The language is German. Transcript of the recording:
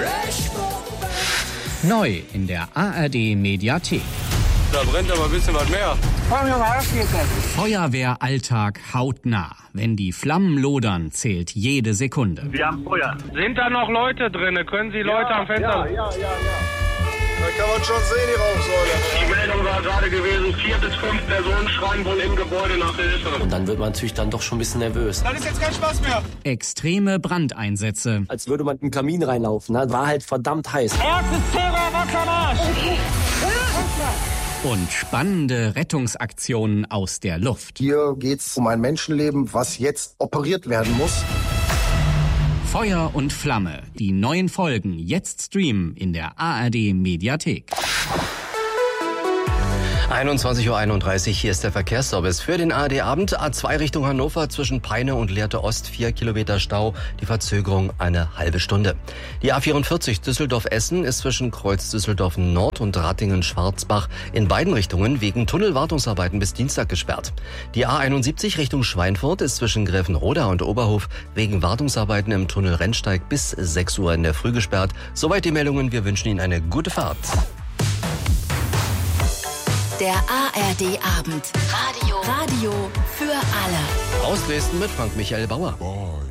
Neu in der ARD Mediathek. Da brennt aber ein bisschen was mehr. Feuerwehralltag hautnah. Wenn die Flammen lodern, zählt jede Sekunde. Wir haben Feuer. Sind da noch Leute drin? Können Sie Leute am Fenster... Ja. Da kann man schon sehen, die Rauchsäule. Die Meldung war gerade gewesen, 4 bis 5 Personen schreien wohl im Gebäude nach Hilfe. Und dann wird man natürlich dann doch schon ein bisschen nervös. Dann ist jetzt kein Spaß mehr. Extreme Brandeinsätze. Als würde man in den Kamin reinlaufen. Ne? War halt verdammt heiß. Erstes Thema, Wassermarsch. Und spannende Rettungsaktionen aus der Luft. Hier geht's um ein Menschenleben, was jetzt operiert werden muss. Feuer und Flamme. Die neuen Folgen jetzt streamen in der ARD Mediathek. 21:31 Uhr, hier ist der Verkehrsservice für den ARD-Abend. A2 Richtung Hannover zwischen Peine und Lehrte Ost, 4 Kilometer Stau, die Verzögerung eine halbe Stunde. Die A44 Düsseldorf-Essen ist zwischen Kreuz Düsseldorf Nord und Ratingen-Schwarzbach in beiden Richtungen wegen Tunnelwartungsarbeiten bis Dienstag gesperrt. Die A71 Richtung Schweinfurt ist zwischen Gräfenroda und Oberhof wegen Wartungsarbeiten im Tunnel Rennsteig bis 6 Uhr in der Früh gesperrt. Soweit die Meldungen, wir wünschen Ihnen eine gute Fahrt. Der ARD-Abend. Radio für alle. Aus Dresden mit Frank Michael Bauer.